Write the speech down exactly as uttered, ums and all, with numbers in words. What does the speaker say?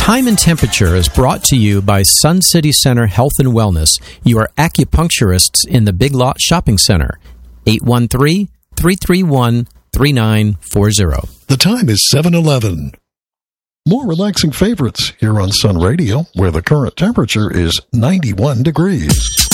Time and Temperature is brought to you by Sun City Center Health and Wellness, your acupuncturists in the Big Lot Shopping Center. eight one three, three three one, three nine four zero. The time is seven eleven. More relaxing favorites here on Sun Radio, where the current temperature is ninety-one degrees.